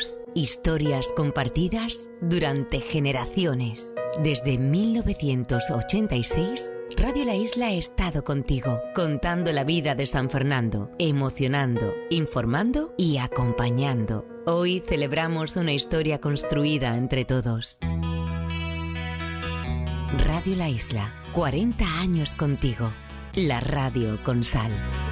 años. Historias compartidas durante generaciones. Desde 1986, Radio La Isla ha estado contigo, contando la vida de San Fernando, emocionando, informando y acompañando. Hoy celebramos una historia construida entre todos. Radio La Isla, 40 años contigo. La radio con sal.